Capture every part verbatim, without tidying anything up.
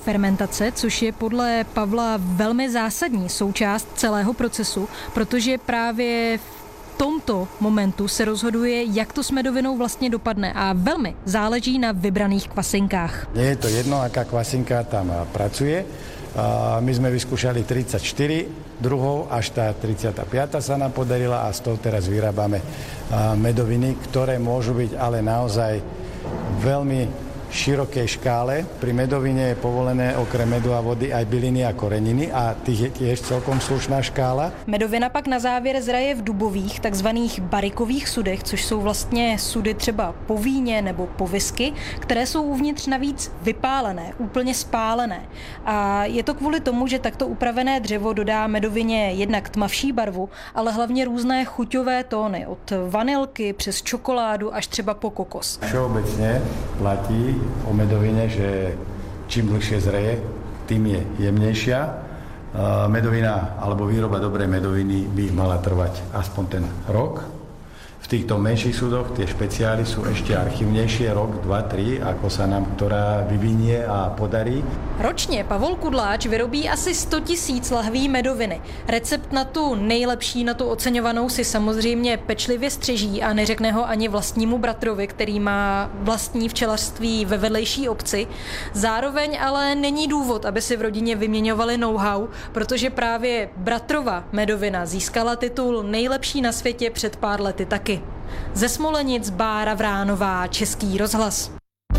fermentace, což je podle Pavla velmi zásadní součást celého procesu, protože právě v tomto momentu se rozhoduje, jak to s medovinou vlastně dopadne a velmi záleží na vybraných kvasinkách. Je to jedno, aká kvasinka tam pracuje. My sme vyskúšali tridsaťštyri druhov, až tá tridsiata piata sa nám podarila a z toho teraz vyrábame medoviny, ktoré môžu byť ale naozaj veľmi širokej škále. Pri medovine je povolené okrem medu a vody aj byliny a koreniny a tých je tiež celkom slušná škála. Medovina pak na závěr zraje v dubových, takzvaných barikových sudech, což jsou vlastně sudy třeba po víně nebo po whisky, které jsou uvnitř navíc vypálené, úplně spálené. A je to kvůli tomu, že takto upravené dřevo dodá medovině jednak tmavší barvu, ale hlavně různé chuťové tóny, od vanilky přes čokoládu až třeba po kokos. Všeobecne platí o medovine, že čím dlhšie zreje, tým je jemnejšia. Medovina alebo výroba dobrej medoviny by mala trvať aspoň ten rok. V týchto menších súdoch tie špeciály sú ešte archívnejšie, rok, dva, tri, ako sa nám ktorá vyvinie a podarí. Ročně Pavol Kudláč vyrobí asi sto tisíc lahví medoviny. Recept na tu nejlepší, na tu oceňovanou si samozřejmě pečlivě střeží a neřekne ho ani vlastnímu bratrovi, který má vlastní včelařství ve vedlejší obci. Zároveň ale není důvod, aby si v rodině vyměňovali know-how, protože právě bratrova medovina získala titul nejlepší na světě před pár lety taky. Ze Smolenic Bára Vránová, Český rozhlas.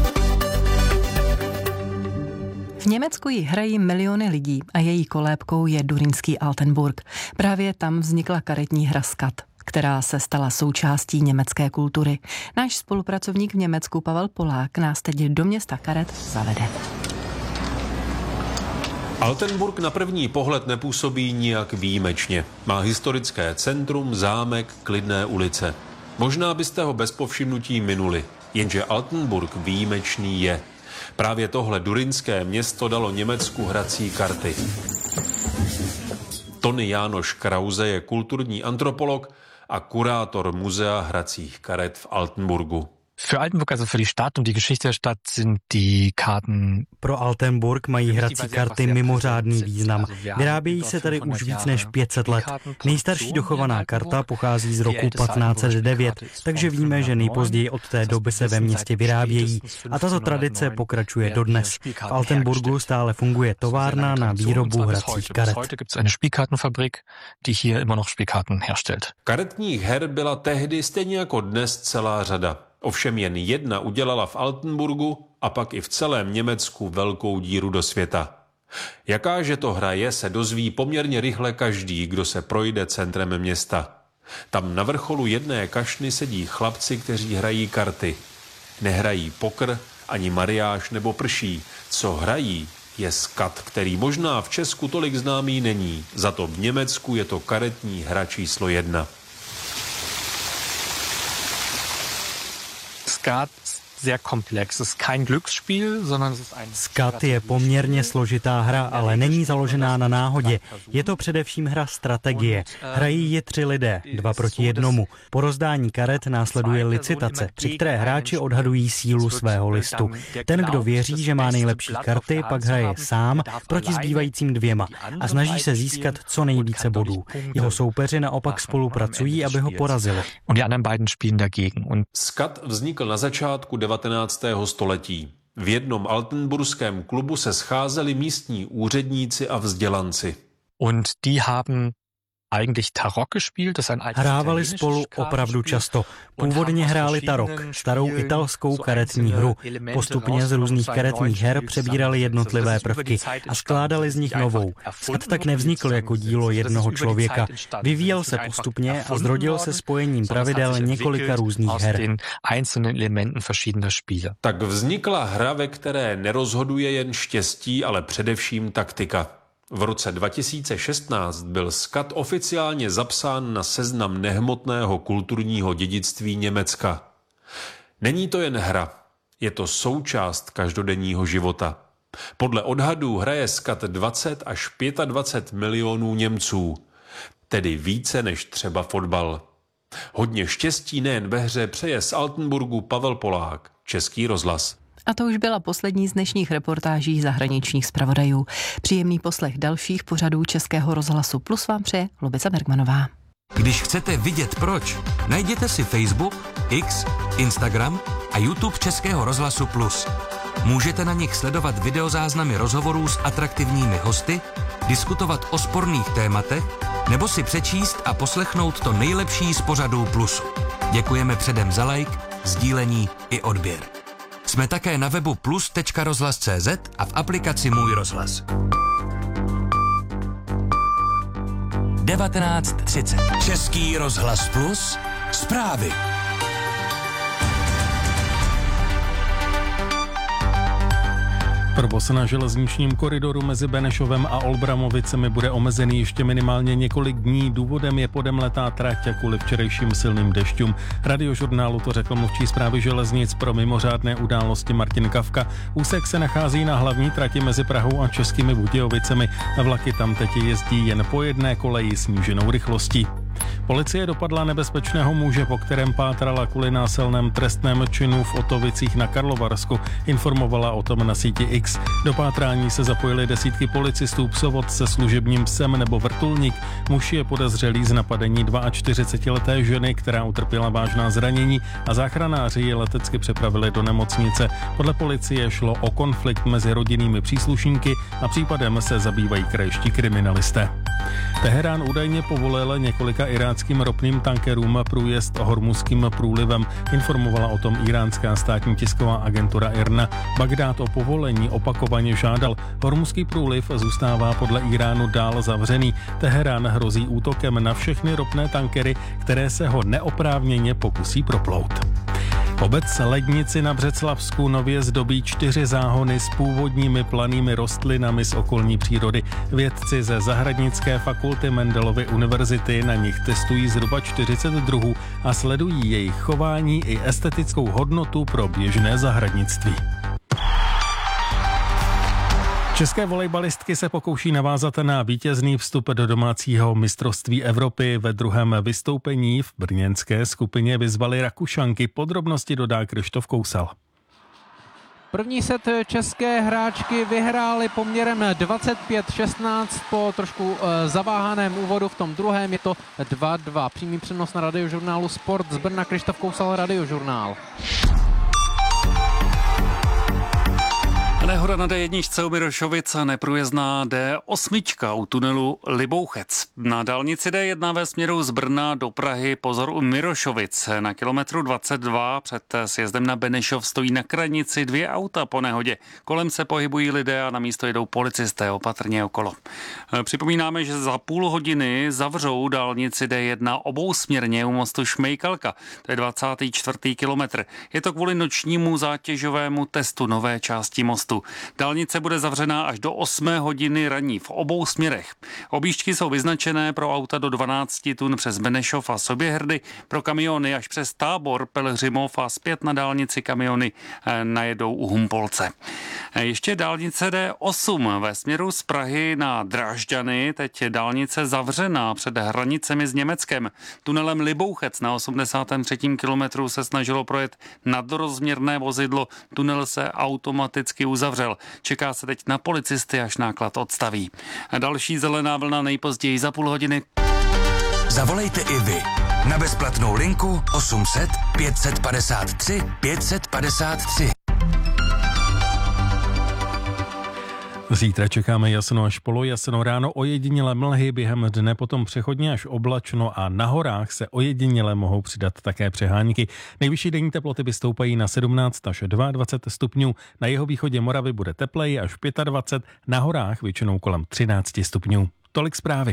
V Německu ji hrají miliony lidí a její kolébkou je durínský Altenburg. Právě tam vznikla karetní hra Skat, která se stala součástí německé kultury. Náš spolupracovník v Německu Pavel Polák nás teď do města karet zavede. Altenburg na první pohled nepůsobí nijak výjimečně. Má historické centrum, zámek, klidné ulice. Možná byste ho bez povšimnutí minuli, jenže Altenburg výjimečný je. Právě tohle durynské město dalo Německu hrací karty. Tony Jánoš Krause je kulturní antropolog a kurátor muzea hracích karet v Altenburgu. Für Altenburg, also für die Stadt und die Geschichte der Stadt, sind die Karten. Pro Altenburg mají hrací karty mimořádný význam. Vyrábějí se tady už víc než pět set let. Nejstarší dochovaná karta pochází z roku patnáct set devět, takže víme, že nejpozději od té doby se ve městě vyrábějí. A tato tradice pokračuje dodnes. V Altenburgu stále funguje továrna na výrobu hracích karet. Karetních her byla tehdy stejně jako dnes celá řada. Ovšem jen jedna udělala v Altenburgu a pak i v celém Německu velkou díru do světa. Jakáže to hra je, se dozví poměrně rychle každý, kdo se projde centrem města. Tam na vrcholu jedné kašny sedí chlapci, kteří hrají karty. Nehrají pokr, ani mariáš nebo prší. Co hrají, je skat, který možná v Česku tolik známý není. Za to v Německu je to karetní hra číslo jedna. Skat sehr komplex. Es ist kein Glücksspiel, sondern es ist ein Skat je poměrně složitá hra, ale není založená na náhodě. Je to především hra strategie. Hrají ji tři lidé, dva proti jednomu. Po rozdání karet následuje licitace, při které hráči odhadují sílu svého listu. Ten, kdo věří, že má nejlepší karty, pak hraje sám proti zbývajícím dvěma a snaží se získat co nejvíce bodů. Jeho soupeři naopak spolupracují, aby ho porazili. Skat vznikl na začátku devatenáctého století. V jednom altenburském klubu se scházeli místní úředníci a vzdělanci. Und die haben eigentlich Tarok gespielt, das ein altes Hrávali spolu opravdu často. Původně hráli Tarok, starou italskou karetní hru. Postupně z různých karetních her přebírali jednotlivé prvky a skládali z nich novou. Skat tak nevznikl jako dílo jednoho člověka. Vyvíjel se postupně a zrodil se spojením pravidel několika různých her. Tak vznikla hra, ve které nerozhoduje jen štěstí, ale především taktika. V roce dva tisíce šestnáct byl skat oficiálně zapsán na seznam nehmotného kulturního dědictví Německa. Není to jen hra, je to součást každodenního života. Podle odhadů hraje skat dvacet až dvacet pět milionů Němců, tedy více než třeba fotbal. Hodně štěstí nejen ve hře přeje z Altenburgu Pavel Polák, Český rozhlas. A to už byla poslední z dnešních reportáží zahraničních zpravodajů. Příjemný poslech dalších pořadů Českého rozhlasu Plus vám přeje Lubica Bergmanová. Když chcete vidět proč, najděte si Facebook, X, Instagram a YouTube Českého rozhlasu Plus. Můžete na nich sledovat videozáznamy rozhovorů s atraktivními hosty, diskutovat o sporných tématech nebo si přečíst a poslechnout to nejlepší z pořadů Plusu. Děkujeme předem za like, sdílení i odběr. Jsme také na webu plus tečka rozhlas tečka cé zet a v aplikaci Můj rozhlas. devatenáct třicet. Český rozhlas Plus. Zprávy. Provoz na železničním koridoru mezi Benešovem a Olbramovicemi bude omezený ještě minimálně několik dní. Důvodem je podemletá trať a kvůli včerejším silným dešťům. Radiožurnálu to řekl mluvčí Správy železnic pro mimořádné události Martin Kavka. Úsek se nachází na hlavní trati mezi Prahou a Českými Budějovicemi. Vlaky tam teď jezdí jen po jedné koleji sníženou rychlostí. Policie dopadla nebezpečného muže, po kterém pátrala kvůli násilném trestném činu v Otovicích na Karlovarsku. Informovala o tom na síti X. Do pátrání se zapojili desítky policistů, psovod se služebním psem nebo vrtulník. Muž je podezřelý z napadení čtyřicetileté ženy, která utrpěla vážná zranění a záchranáři ji letecky přepravili do nemocnice. Podle policie šlo o konflikt mezi rodinnými příslušníky a případem se zabývají krajští kriminalisté. Teherán údajně povolil několika iráckým ropným tankerům průjezd Hormuzským průlivem. Informovala o tom iránská státní tisková agentura I R N A. Bagdád o povolení opakovaně žádal. Hormuzský průliv zůstává podle Iránu dál zavřený. Teherán hrozí útokem na všechny ropné tankery, které se ho neoprávněně pokusí proplout. Obec Lednici na Břeclavsku nově zdobí čtyři záhony s původními planými rostlinami z okolní přírody. Vědci ze Zahradnické fakulty Mendelovy univerzity na nich testují zhruba čtyřicet druhů a sledují jejich chování i estetickou hodnotu pro běžné zahradnictví. České volejbalistky se pokouší navázat na vítězný vstup do domácího mistrovství Evropy. Ve druhém vystoupení v brněnské skupině vyzvali Rakušanky. Podrobnosti dodá Krištof Kousal. První set české hráčky vyhrály poměrem dvacet pět šestnáct po trošku zaváhaném úvodu. V tom druhém je to dva dva. Přímý přenos na radiožurnálu Sport z Brna. Krištof Kousal, Radiožurnál. Nehoda na dé jedna u Mirošovic a neprůjezdná dé osm u tunelu Libouchec. Na dálnici dé jedna ve směru z Brna do Prahy pozor u Mirošovic. Na kilometru dvacet dva před sjezdem na Benešov stojí na kranici dvě auta po nehodě. Kolem se pohybují lidé a na místo jedou policisté opatrně okolo. Připomínáme, že za půl hodiny zavřou dálnici dé jedna obousměrně u mostu Šmejkalka. To je dvacátý čtvrtý kilometr. Je to kvůli nočnímu zátěžovému testu nové části mostu. Dálnice bude zavřená až do osmé hodiny raní v obou směrech. Objížďky jsou vyznačené pro auta do dvanáct tun přes Benešov a Soběhrdy, pro kamiony až přes Tábor, Pelhřimov a zpět na dálnici kamiony najedou u Humpolce. Ještě dálnice dé osm ve směru z Prahy na Drážďany, teď je dálnice zavřená před hranicemi s Německem. Tunelem Libouchec na osmdesátém třetím kilometru se snažilo projet nadrozměrné vozidlo, tunel se automaticky uzavřel. Čeká se teď na policisty, až náklad odstaví. A další zelená vlna nejpozději za půl hodiny. Zavolejte i vy na bezplatnou linku osm set pět set padesát tři pět set padesát tři. Zítra čekáme jasno až polojasno, ráno ojedinělé mlhy, během dne potom přechodně až oblačno a na horách se ojediněle mohou přidat také přehánky. Nejvyšší denní teploty vystoupají na sedmnáct až dvacet dva stupňů, na jihovýchodě Moravy bude tepleji až dvacet pět, na horách většinou kolem třináct stupňů. Tolik zprávy.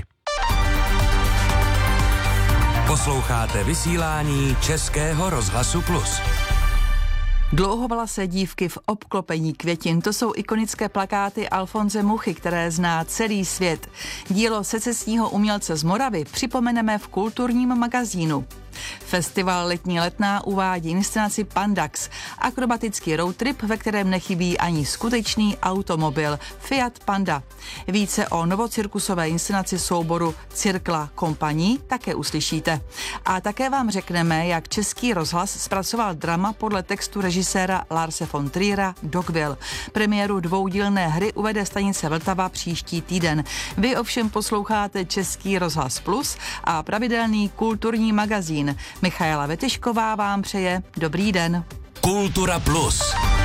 Posloucháte vysílání Českého rozhlasu Plus. Dlouhovlasé dívky v obklopení květin, to jsou ikonické plakáty Alfonse Muchy, které zná celý svět. Dílo secesního umělce z Moravy připomeneme v kulturním magazínu. Festival Letní letná uvádí inscenaci Pandax, akrobatický roadtrip, ve kterém nechybí ani skutečný automobil Fiat Panda. Více o novocirkusové inscenaci souboru Cirkla Kompaní také uslyšíte. A také vám řekneme, jak Český rozhlas zpracoval drama podle textu režiséra Larse von Triera Dogville. Premiéru dvoudílné hry uvede stanice Vltava příští týden. Vy ovšem posloucháte Český rozhlas Plus a pravidelný kulturní magazín. Michaela Vetyšková vám přeje dobrý den. Kultura Plus.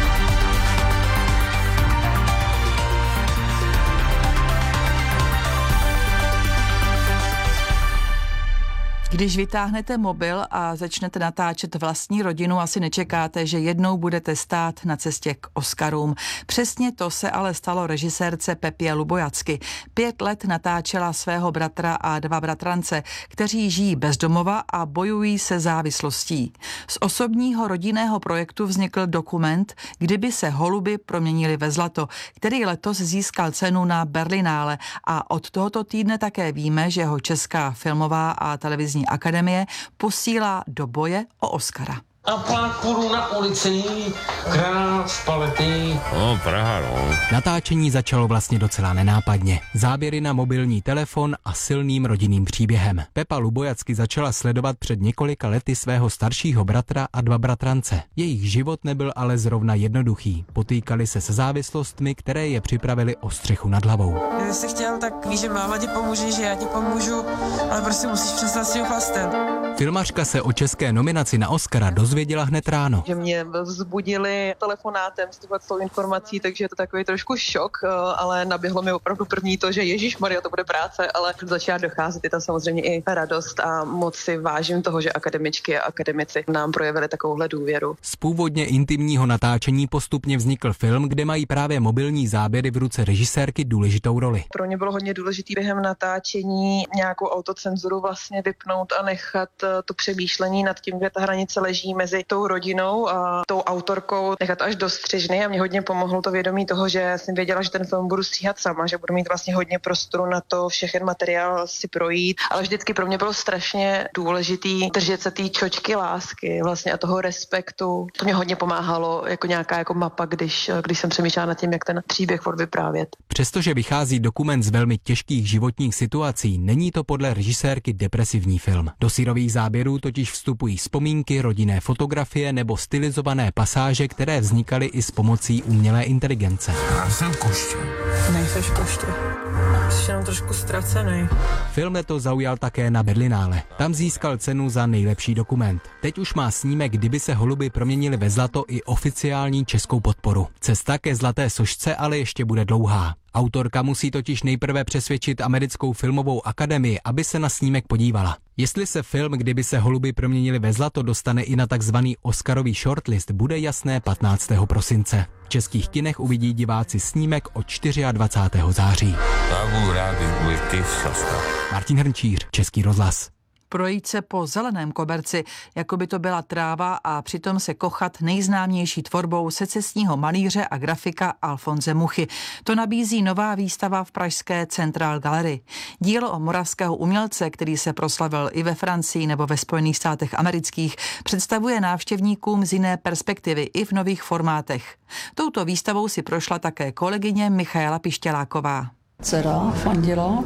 Když vytáhnete mobil a začnete natáčet vlastní rodinu, asi nečekáte, že jednou budete stát na cestě k Oscarům. Přesně to se ale stalo režisérce Pepě Lubojacky. Pět let natáčela svého bratra a dva bratrance, kteří žijí bez domova a bojují se závislostí. Z osobního rodinného projektu vznikl dokument Kdyby se holuby proměnily ve zlato, který letos získal cenu na Berlinále a od tohoto týdne také víme, že ho Česká filmová a televizní akademie posílá do boje o Oscara. A pak půjdu na ulici, krát z palety. No, Praha, no. Natáčení začalo vlastně docela nenápadně. Záběry na mobilní telefon a silným rodinným příběhem. Pepa Lubojacky začala sledovat před několika lety svého staršího bratra a dva bratrance. Jejich život nebyl ale zrovna jednoduchý. Potýkali se se závislostmi, které je připravili o střechu nad hlavou. Kdyby jsi chtěl, tak víš, že máma ti pomůže, že já ti pomůžu, ale prostě musíš přestat s tím chlastem. Filmařka se o české nominaci na Oscara dozvěděla hned ráno. Že mě vzbudili telefonátem s touhletou informací, takže je to takový trošku šok, ale naběhlo mi opravdu první to, že ježišmarja, to bude práce, ale začala docházet, je tam samozřejmě i radost a moc si vážím toho, že akademičky a akademici nám projevili takovouhle důvěru. Z původně intimního natáčení postupně vznikl film, kde mají právě mobilní záběry v ruce režisérky důležitou roli. Pro mě bylo hodně důležité během natáčení nějakou autocenzuru vlastně vypnout a nechat to přemýšlení nad tím, kde ta hranice leží mezi tou rodinou a tou autorkou, nechat až do střižny a mě hodně pomohlo to vědomí toho, že jsem věděla, že ten film budu stříhat sama, že budu mít vlastně hodně prostoru na to všechen materiál si projít, ale vždycky pro mě bylo strašně důležitý držet se té čočky lásky vlastně a toho respektu. To mě hodně pomáhalo jako nějaká jako mapa, když, když jsem přemýšlela nad tím, jak ten příběh odvyprávět. Přestože vychází dokument z velmi těžkých životních situací, není to podle režisérky depresivní film. Do sírových záběrů totiž vstupují vzpomínky, rodinné fotografie nebo stylizované pasáže, které vznikaly i s pomocí umělé inteligence. Já jsem koště. Nejseš koště. Jsi jenom trošku ztracený. Film letos zaujal také na Berlinále. Tam získal cenu za nejlepší dokument. Teď už má snímek Kdyby se holuby proměnily ve zlato i oficiální českou podporu. Cesta ke zlaté sošce ale ještě bude dlouhá. Autorka musí totiž nejprve přesvědčit americkou filmovou akademii, aby se na snímek podívala. Jestli se film Kdyby se holuby proměnily ve zlato dostane i na takzvaný Oscarový shortlist, bude jasné patnáctého prosince. V českých kinech uvidí diváci snímek od dvacátého čtvrtého září. Martin Hrnčíř, Český rozhlas. Projít se po zeleném koberci, jako by to byla tráva a přitom se kochat nejznámější tvorbou secesního malíře a grafika Alfonse Muchy. To nabízí nová výstava v pražské Central Gallery. Dílo o moravského umělce, který se proslavil i ve Francii nebo ve Spojených státech amerických, představuje návštěvníkům z jiné perspektivy i v nových formátech. Touto výstavou si prošla také kolegyně Michaela Pištěláková. Dcera fandila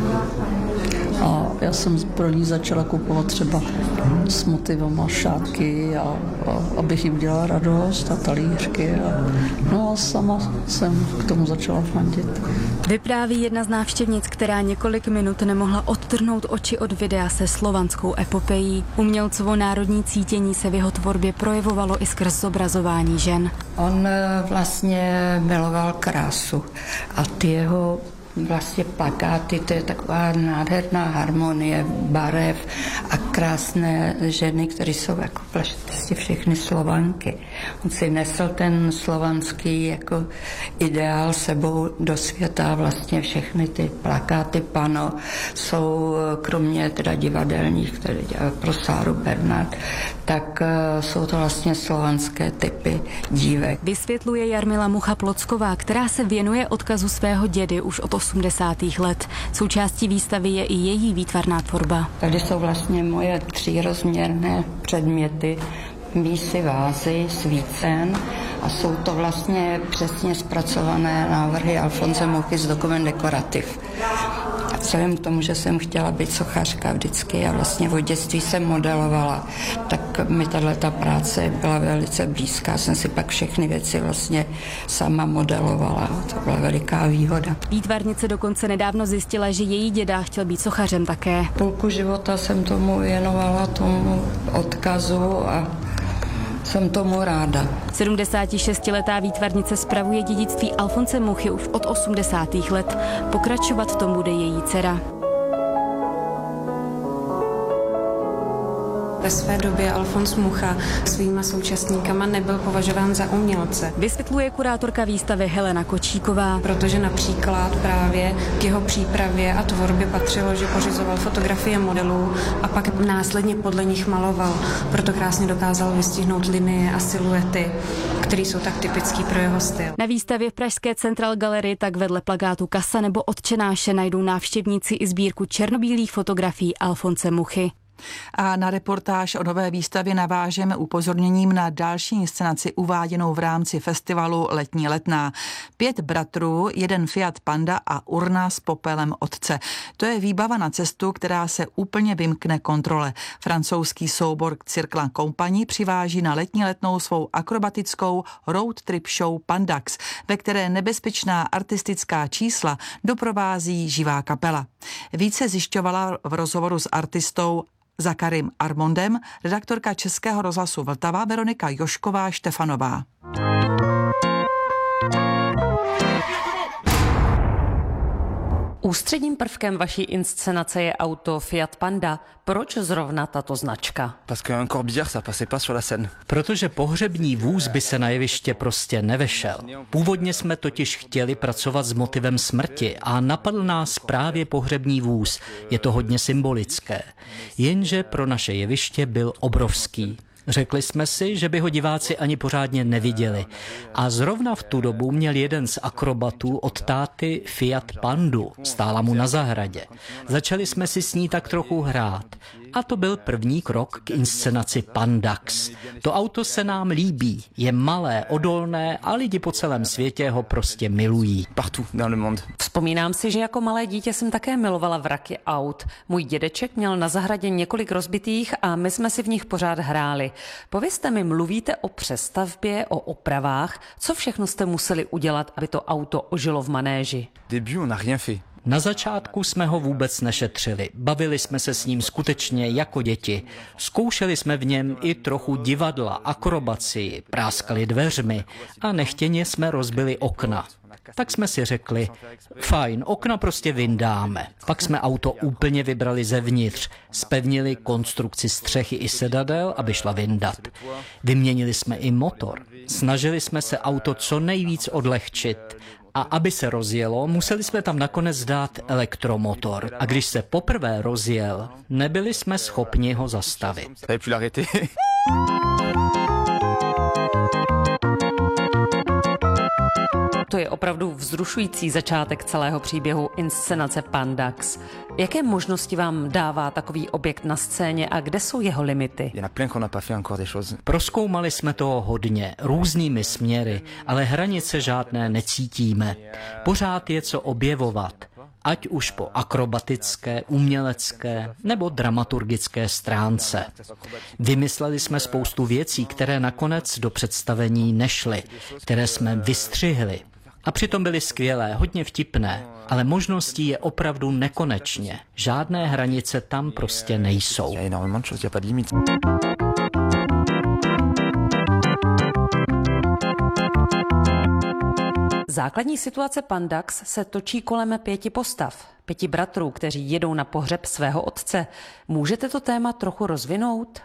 a já jsem pro ní začala kupovat třeba s motivama šátky, a, a, abych jí udělala radost a talířky. A, no a sama jsem k tomu začala fandit. Vypráví jedna z návštěvnic, která několik minut nemohla odtrhnout oči od videa se slovanskou epopejí. Umělcovo národní cítění se v jeho tvorbě projevovalo i skrz zobrazování žen. On vlastně miloval krásu a ty jeho vlastně plakáty, to je taková nádherná harmonie barev a krásné ženy, které jsou jako vlastně všechny Slovanky. On si nesl ten slovanský jako ideál sebou do světa, vlastně všechny ty plakáty, pano jsou kromě teda divadelních, které dělal pro Sáru Bernard, tak uh, jsou to vlastně slovanské typy dívek. Vysvětluje Jarmila Mucha-Plocková, která se věnuje odkazu svého dědy už od osmdesátých let. Součástí výstavy je i její výtvarná tvorba. Tady jsou vlastně moje moje třírozměrné předměty, mísy, vázy, svícen a jsou to vlastně přesně zpracované návrhy Alfonse Muchy z Dokument dekorativ. Vzhledem k tomu, že jsem chtěla být sochařka vždycky a vlastně od dětství jsem modelovala, tak mi tato práce byla velice blízká. Jsem si pak všechny věci vlastně sama modelovala. To byla veliká výhoda. Výtvarnice dokonce nedávno zjistila, že její děda chtěl být sochařem také. Půlku života jsem tomu věnovala, tomu odkazu a jsem tomu ráda. sedmdesátišestiletá výtvarnice spravuje dědictví Alfonse Muchy už od osmdesátých let. Pokračovat v tom bude její dcera. Ve své době Alfons Mucha svýma současníkama nebyl považován za umělce. Vysvětluje kurátorka výstavy Helena Kočíková. Protože například právě k jeho přípravě a tvorbě patřilo, že pořizoval fotografie modelů a pak následně podle nich maloval. Proto krásně dokázal vystihnout linie a siluety, které jsou tak typický pro jeho styl. Na výstavě v pražské Central Gallery tak vedle plakátu Kasa nebo Otčenáše najdou návštěvníci i sbírku černobílých fotografií Alfonse Muchy. A na reportáž o nové výstavě navážeme upozorněním na další inscenaci uváděnou v rámci festivalu Letní letná. Pět bratrů, jeden Fiat Panda a urna s popelem otce. To je výbava na cestu, která se úplně vymkne kontrole. Francouzský soubor Cirque la Compagnie přiváží na Letní letnou svou akrobatickou road trip show Pandax, ve které nebezpečná artistická čísla doprovází živá kapela. Více zjišťovala v rozhovoru s artistou Zakarim Armondem redaktorka Českého rozhlasu Vltava Veronika Jošková Štefanová. Ústředním prvkem vaší inscenace je auto Fiat Panda. Proč zrovna tato značka? Protože pohřební vůz by se na jeviště prostě nevešel. Původně jsme totiž chtěli pracovat s motivem smrti a napadl nás právě pohřební vůz. Je to hodně symbolické. Jenže pro naše jeviště byl obrovský. Řekli jsme si, že by ho diváci ani pořádně neviděli. A zrovna v tu dobu měl jeden z akrobatů od táty Fiat Pandu. Stála mu na zahradě. Začali jsme si s ní tak trochu hrát. A to byl první krok k inscenaci Pandax. To auto se nám líbí. Je malé, odolné a lidi po celém světě ho prostě milují. Vzpomínám si, že jako malé dítě jsem také milovala vraky aut. Můj dědeček měl na zahradě několik rozbitých a my jsme si v nich pořád hráli. Povězte mi, mluvíte o přestavbě, o opravách. Co všechno jste museli udělat, aby to auto ožilo v manéži? Na začátku jsme ho vůbec nešetřili. Bavili jsme se s ním skutečně jako děti. Zkoušeli jsme v něm i trochu divadla, akrobaci, práskali dveřmi a nechtěně jsme rozbili okna. Tak jsme si řekli, fajn, okna prostě vyndáme. Pak jsme auto úplně vybrali zevnitř, zpevnili konstrukci střechy i sedadel, aby šla vyndat. Vyměnili jsme i motor. Snažili jsme se auto co nejvíc odlehčit. A aby se rozjelo, museli jsme tam nakonec dát elektromotor. A když se poprvé rozjel, nebyli jsme schopni ho zastavit. To je opravdu vzrušující začátek celého příběhu inscenace Pandax. Jaké možnosti vám dává takový objekt na scéně a kde jsou jeho limity? Prozkoumali jsme toho hodně, různými směry, ale hranice žádné necítíme. Pořád je co objevovat. Ať už po akrobatické, umělecké nebo dramaturgické stránce. Vymysleli jsme spoustu věcí, které nakonec do představení nešly, které jsme vystřihli. A přitom byly skvělé, hodně vtipné, ale možností je opravdu nekonečně. Žádné hranice tam prostě nejsou. Základní situace Pandax se točí kolem pěti postav, pěti bratrů, kteří jedou na pohřeb svého otce. Můžete to téma trochu rozvinout?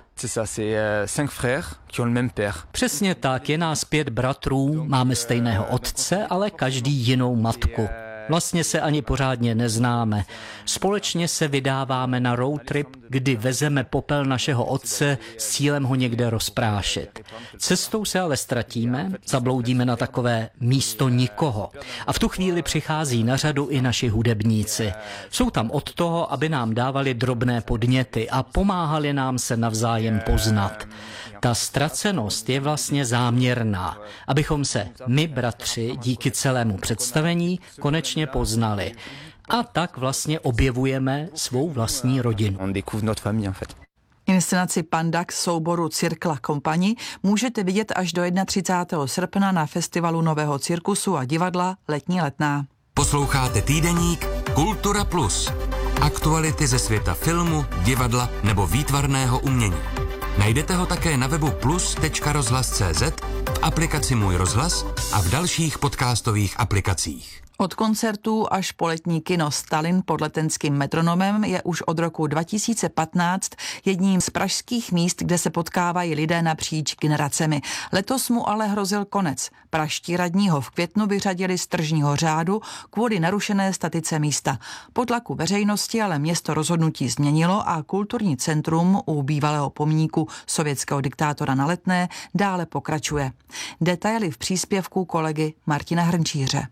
Přesně tak, je nás pět bratrů, máme stejného otce, ale každý jinou matku. Vlastně se ani pořádně neznáme. Společně se vydáváme na road trip, kdy vezeme popel našeho otce s cílem ho někde rozprášit. Cestou se ale ztratíme, zabloudíme na takové místo nikoho. A v tu chvíli přichází na řadu i naši hudebníci. Jsou tam od toho, aby nám dávali drobné podněty a pomáhali nám se navzájem poznat. Ta ztracenost je vlastně záměrná, abychom se my, bratři, díky celému představení konečně poznali. A tak vlastně objevujeme svou vlastní rodinu. Inscenaci Pandax souboru Cirkla Kompani můžete vidět až do třicátého prvního srpna na festivalu Nového cirkusu a divadla Letní letná. Posloucháte týdeník Kultura Plus. Aktuality ze světa filmu, divadla nebo výtvarného umění. Najdete ho také na webu plus tečka rozhlas tečka cé zet, v aplikaci Můj rozhlas a v dalších podcastových aplikacích. Od koncertů až po letní kino Stalin pod Letenským metronomem je už od roku dva tisíce patnáct jedním z pražských míst, kde se potkávají lidé napříč generacemi. Letos mu ale hrozil konec. Pražští radní ho v květnu vyřadili z tržního řádu kvůli narušené statice místa. Po tlaku veřejnosti ale město rozhodnutí změnilo a kulturní centrum u bývalého pomníku sovětského diktátora na Letné dále pokračuje. Detaily v příspěvku kolegy Martina Hrnčíře.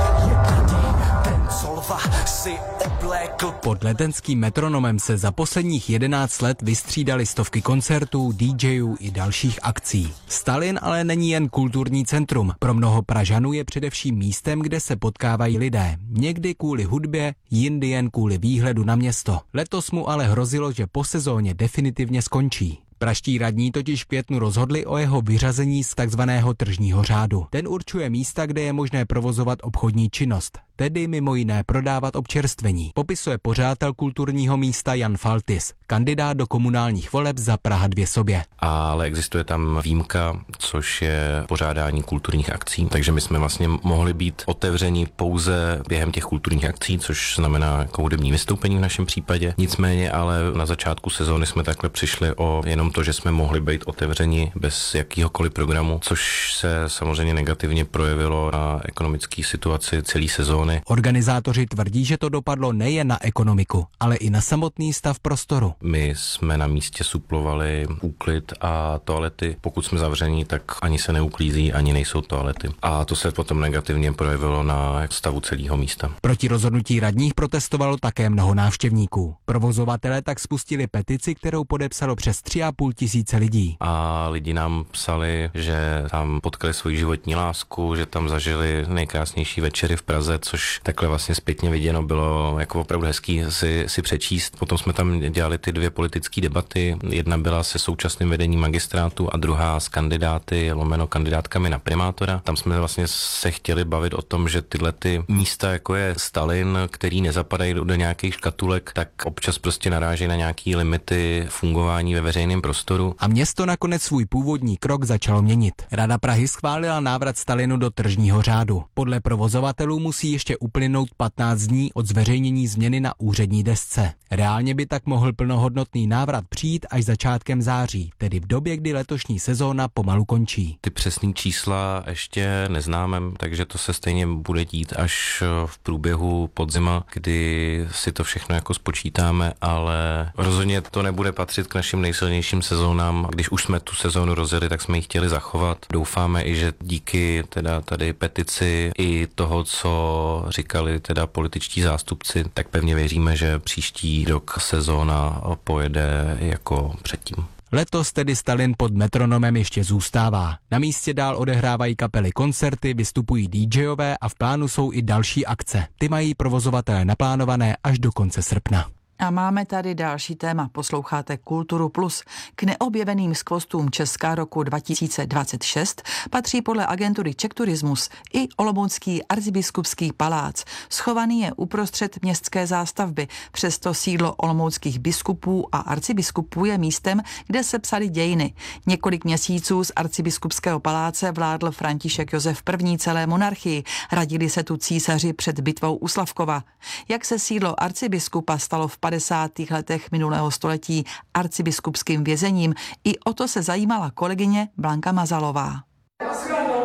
Pod Letenským metronomem se za posledních jedenáct let vystřídali stovky koncertů, DJů i dalších akcí. Stalin ale není jen kulturní centrum. Pro mnoho Pražanů je především místem, kde se potkávají lidé. Někdy kvůli hudbě, jindy jen kvůli výhledu na město. Letos mu ale hrozilo, že po sezóně definitivně skončí. Pražští radní totiž v květnu rozhodli o jeho vyřazení z takzvaného tržního řádu. Ten určuje místa, kde je možné provozovat obchodní činnost, tedy mimo jiné prodávat občerstvení. Popisuje pořadatel kulturního místa Jan Faltis, kandidát do komunálních voleb za Praha dvě sobě. Ale existuje tam výjimka, což je pořádání kulturních akcí, takže my jsme vlastně mohli být otevřeni pouze během těch kulturních akcí, což znamená jako hudební vystoupení v našem případě. Nicméně ale na začátku sezóny jsme takhle přišli o jenom to, že jsme mohli být otevřeni bez jakýhokoliv programu, což se samozřejmě negativně projevilo na ekonomické situaci celé sezóny. Organizátoři tvrdí, že to dopadlo nejen na ekonomiku, ale i na samotný stav prostoru. My jsme na místě suplovali úklid a toalety. Pokud jsme zavření, tak ani se neuklízí, ani nejsou toalety. A to se potom negativně projevilo na stavu celého místa. Proti rozhodnutí radních protestovalo také mnoho návštěvníků. Provozovatelé tak spustili petici, kterou podepsalo přes tři a půl tisíce lidí. A lidi nám psali, že tam potkali svoji životní lásku, že tam zažili nejkrásnější večery v Praze, což takhle vlastně zpětně viděno bylo jako opravdu hezký si, si přečíst. Potom jsme tam dělali ty dvě politické debaty. Jedna byla se současným vedením magistrátu a druhá s kandidáty, lomeno kandidátkami na primátora. Tam jsme vlastně se chtěli bavit o tom, že tyhle ty místa, jako je Stalin, který nezapadají do nějakých škatulek, tak občas prostě narážejí na nějaký limity fungování ve veřejném prostoru. A město nakonec svůj původní krok začalo měnit. Rada Prahy schválila návrat Stalinu do tržního řádu. Podle provozovatelů musí ještě uplynout patnáct dní od zveřejnění změny na úřední desce. Reálně by tak mohl plnohodnotný návrat přijít až začátkem září, tedy v době, kdy letošní sezóna pomalu končí. Ty přesný čísla ještě neznáme, takže to se stejně bude dít až v průběhu podzima, kdy si to všechno jako spočítáme, ale rozhodně to nebude patřit k našim nejsilnějším sezónám. Když už jsme tu sezónu rozjeli, tak jsme ji chtěli zachovat. Doufáme i, že díky teda tady petici i toho, co říkali teda političtí zástupci, tak pevně věříme, že příští rok sezóna pojede jako předtím. Letos tedy Stalin pod metronomem ještě zůstává. Na místě dál odehrávají kapely koncerty, vystupují DJové a v plánu jsou i další akce. Ty mají provozovatelé naplánované až do konce srpna. A máme tady další téma. Posloucháte Kulturu Plus. K neobjeveným skvostům Česka roku dva tisíce dvacet šest patří podle agentury Czech Tourismus i olomoucký arcibiskupský palác. Schovaný je uprostřed městské zástavby. Přesto sídlo olomouckých biskupů a arcibiskupů je místem, kde se psaly dějiny. Několik měsíců z arcibiskupského paláce vládl František Josef I. celé monarchii. Radili se tu císaři před bitvou u Slavkova. Jak se sídlo arcibiskupa stalo v padesátých letech minulého století arcibiskupským vězením, i o to se zajímala kolegyně Blanka Mazalová.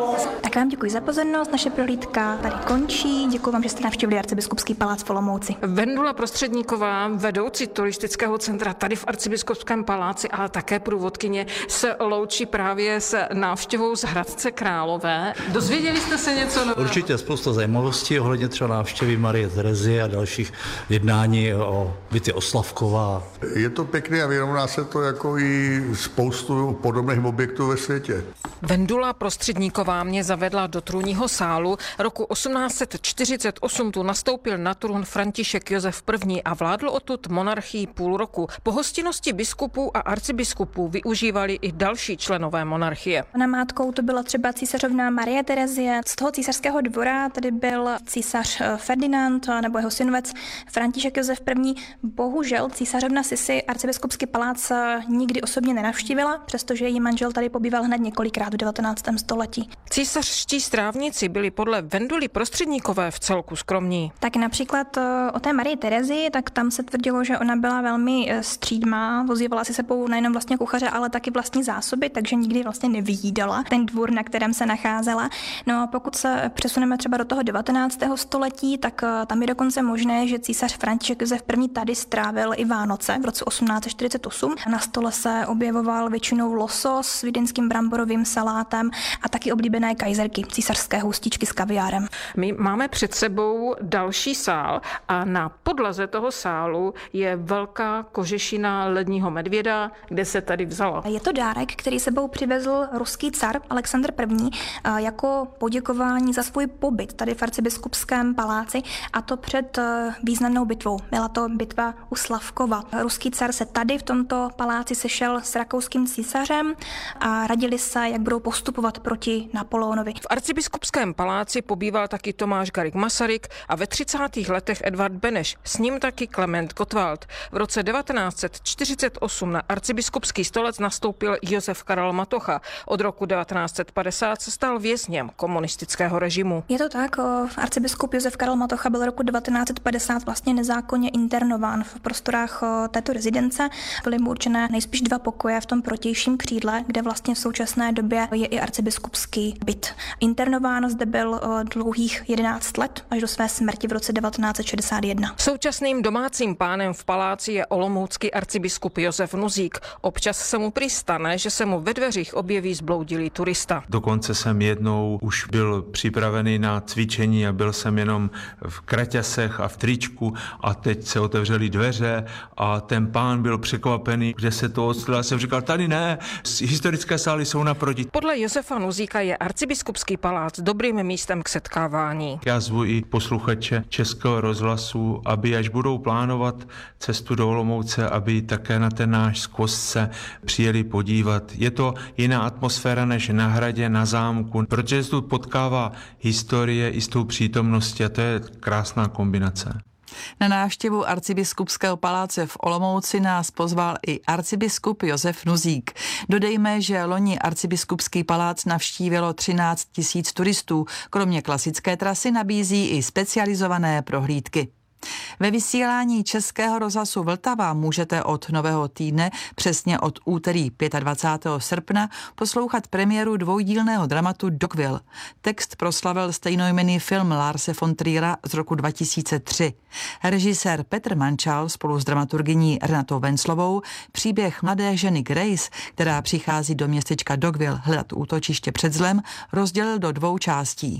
Tak vám děkuji za pozornost, naše prohlídka tady končí. Děkuji vám, že jste navštívili Arcibiskupský palác v Olomouci. Vendula Prostředníková, vedoucí turistického centra tady v Arcibiskupském paláci, ale také průvodkyně, se loučí právě s návštěvou z Hradce Králové. Dozvěděli jste se něco nového? Určitě spousta zajímavostí ohledně třeba návštěvy Marie Terezie a dalších jednání o bytě Oslavkova. Je to pěkné a vyrovná se to jako i spoustu podobných objektů ve světě. Vendula Prostředníková mě zavedla do trůního sálu. Roku osmnáct set čtyřicet osm tu nastoupil na trůn František Josef I. a vládl odtud monarchii půl roku. Po hostinnosti biskupů a arcibiskupů využívali i další členové monarchie. Namátkou to byla třeba císařovna Marie Terezie. Z toho císařského dvora tady byl císař Ferdinand nebo jeho synovec František Josef I. Bohužel císařovna Sisi arcibiskupský palác nikdy osobně nenavštívila, přestože její manžel tady pobýval hned několikrát v devatenáctém století. Císařští strávníci byli podle Venduly Prostředníkové v celku skromní. Tak například o té Marii Terezii, tak tam se tvrdilo, že ona byla velmi střídmá, vozívala si sebou nejenom vlastně kuchaře, ale taky vlastní zásoby, takže nikdy vlastně nevyjídala ten dvůr, na kterém se nacházela. No a pokud se přesuneme třeba do toho devatenáctého století, tak tam je dokonce možné, že císař František Josef I. tady strávil i Vánoce v roce osmnáct set čtyřicet osm. Na stole se objevoval většinou losos s vídeňským bramborovým salátem a taky oblíbené kajzerky, císařské houstičky s kaviárem. My máme před sebou další sál a na podlaze toho sálu je velká kožešina ledního medvěda, kde se tady vzala. Je to dárek, který sebou přivezl ruský car Alexandr I. jako poděkování za svůj pobyt tady v arcibiskupském paláci, a to před významnou bitvou. Byla to bitva u Slavkova. Ruský car se tady v tomto paláci sešel s rakouským císařem a radili se, jak budou postupovat proti Napoleonovi. V arcibiskupském paláci pobýval taky Tomáš Garrigue Masaryk a ve třicátých letech Edvard Beneš, s ním taky Klement Gottwald. V roce devatenáct set čtyřicet osm na arcibiskupský stolec nastoupil Josef Karel Matocha. Od roku devatenáct set padesát se stal vězněm komunistického režimu. Je to tak, arcibiskup Josef Karel Matocha byl roku devatenáct set padesát vlastně nezákonně internován v prostorách této rezidence. Byly mu určené nejspíš dva pokoje v tom protějším křídle, kde vlastně v současné době je i arcibiskupský byt. Internován zde byl dlouhých jedenáct let až do své smrti v roce devatenáct set šedesát jedna. Současným domácím pánem v paláci je olomoucký arcibiskup Josef Nuzík. Občas se mu prý stane, že se mu ve dveřích objeví zbloudilý turista. Dokonce jsem jednou už byl připravený na cvičení a byl jsem jenom v kraťasech a v tričku a teď se otevřely dveře a ten pán byl překvapený, kde se to odstřelil. Já jsem říkal, tady ne, historické sály jsou naproti. Podle Josefa Nuzíka je arcibiskupský palác dobrým místem k setkávání. Já zvu i posluchače Českého rozhlasu, aby až budou plánovat cestu do Olomouce, aby také na ten náš skvost se přijeli podívat. Je to jiná atmosféra než na hradě, na zámku, protože se tu potkává historie i s tou přítomností a to je krásná kombinace. Na návštěvu arcibiskupského paláce v Olomouci nás pozval i arcibiskup Josef Nuzík. Dodejme, že loni arcibiskupský palác navštívilo třináct tisíc turistů. Kromě klasické trasy nabízí i specializované prohlídky. Ve vysílání Českého rozhlasu Vltava můžete od nového týdne, přesně od úterý dvacátého pátého srpna, poslouchat premiéru dvoudílného dramatu Dogville. Text proslavil stejnojmenný film Larse von Triera z roku dva tisíce tři. Režisér Petr Mančal spolu s dramaturgyní Renatou Venclovou příběh mladé ženy Grace, která přichází do městečka Dogville hledat útočiště před zlem, rozdělil do dvou částí.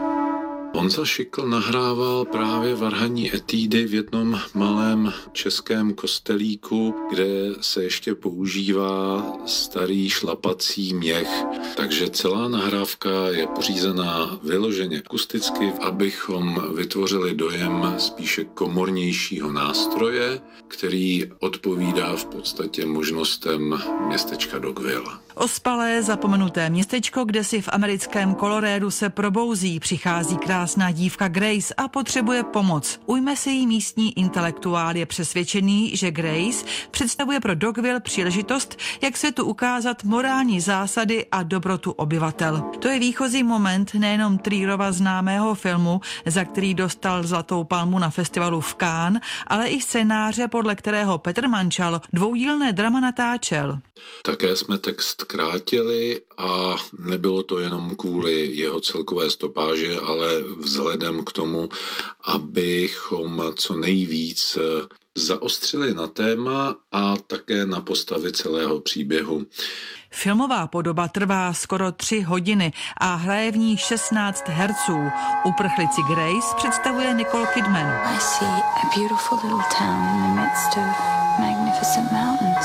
Honza Šikl nahrával právě varhanní etídy v jednom malém českém kostelíku, kde se ještě používá starý šlapací měch. Takže celá nahrávka je pořízená vyloženě akusticky, abychom vytvořili dojem spíše komornějšího nástroje, který odpovídá v podstatě možnostem městečka Dogville. Ospalé, zapomenuté městečko, kde si v americkém Colorédu se probouzí, přichází krásná dívka Grace a potřebuje pomoc. Ujme se jí místní intelektuál, je přesvědčený, že Grace představuje pro Dogville příležitost, jak světu ukázat morální zásady a dobrotu obyvatel. To je výchozí moment nejenom Trierova známého filmu, za který dostal Zlatou palmu na festivalu v Cannes, ale i scénáře, podle kterého Petr Mančal dvoudílné drama natáčel. Také jsme text krátili a nebylo to jenom kvůli jeho celkové stopáže, ale vzhledem k tomu, abychom co nejvíc zaostřili na téma a také na postavy celého příběhu. Filmová podoba trvá skoro tři hodiny a hraje v ní šestnáct herců. Uprchlici Grace představuje Nicole Kidman. I see a beautiful little town in the midst of magnificent mountains.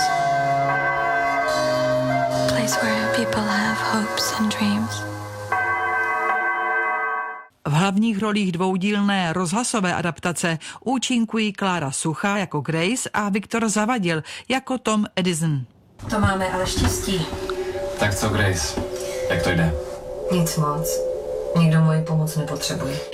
A place where people have hopes and dreams. V hlavních rolích dvoudílné rozhlasové adaptace účinkují Klára Suchá jako Grace a Viktor Zavadil jako Tom Edison. To máme ale štěstí. Tak co, Grace? Jak to jde? Nic moc. Nikdo moji pomoc nepotřebuje.